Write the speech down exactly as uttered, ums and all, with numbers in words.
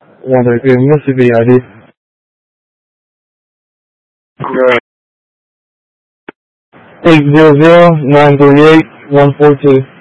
one thirty three. Mississippi I D. Right. Eight zero zero nine three eight one four two.